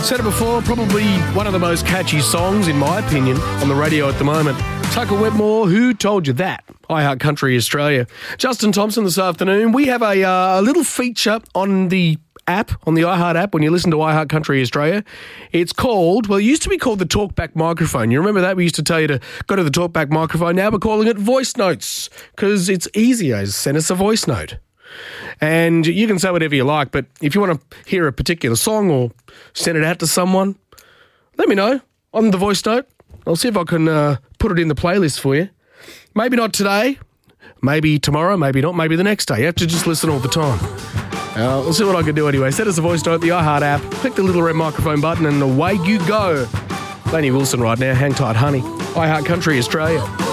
Said it before, probably one of the most catchy songs, in my opinion, on the radio at the moment. Tucker Wetmore, Who Told You That? iHeart Country Australia. Justin Thompson this afternoon. We have a little feature on the app, on the iHeart app, when you listen to iHeart Country Australia. It's called, well, it used to be called the Talkback Microphone. You remember that? We used to tell you to go to the Talkback Microphone. Now we're calling it Voice Notes because it's easier. Send us a voice note. And you can say whatever you like, but if you want to hear a particular song or send it out to someone, let me know on the voice note. I'll see if I can put it in the playlist for you. Maybe not today, maybe tomorrow, maybe not, maybe the next day. You have to just listen all the time. We'll see what I can do anyway. Send us a voice note, the iHeart app, click the little red microphone button and away you go. Lainey Wilson right now, Hang Tight Honey, iHeart Country Australia.